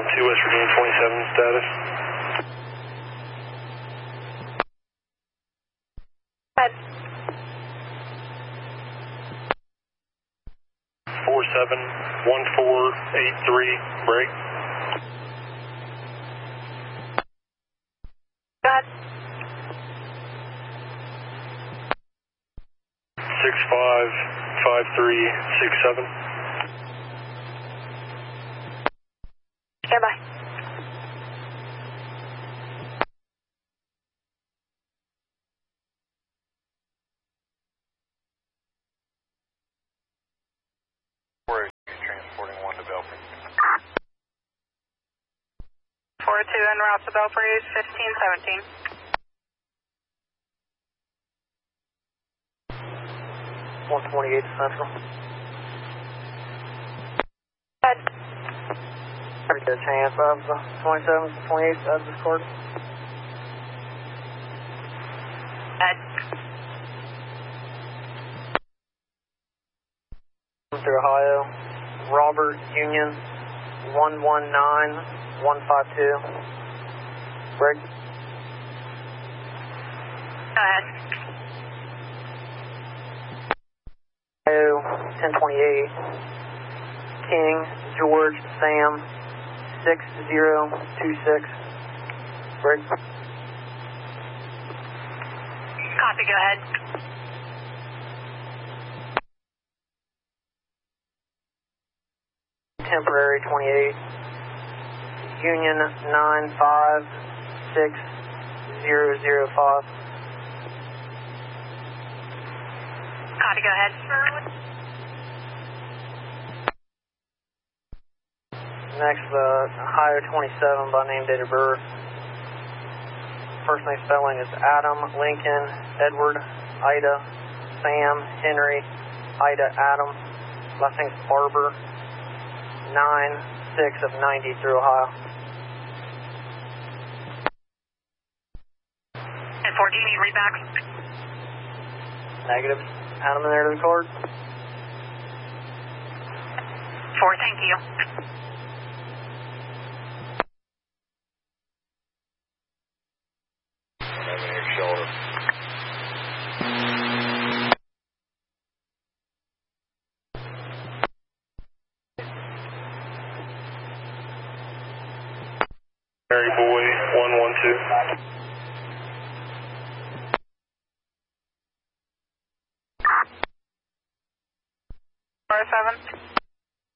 West Virginia 27 status. Head. 471483, break. Go ahead. 655367. Stand by. Transporting 1 to Belfry. 402 en route to Belfry, 1517. 128 Central. Head. Pretty good chance of the 27th to 28th as this court. Head. Through Ohio, Robert Union 119152. Break. Go ahead. Ohio 1028. King George Sam 6026. Break. Copy, go ahead. Temporary 28. Union 956005. Copy, go ahead. Next, Ohio 27 by name, date of birth. First name spelling is Adam, Lincoln, Edward, Ida, Sam, Henry, Ida, Adam. Last name's Barber. 9/6 of 90 through Ohio. And 4, do you need readbacks? Negative. Add them in there to the card. 4, thank you. Over your shoulder. Mary Boy 112.